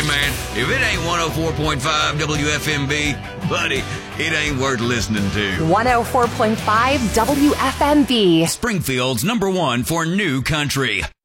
Hey, man, if it ain't 104.5 WFMB, buddy, it ain't worth listening to. 104.5 WFMB. Springfield's #1 for new country.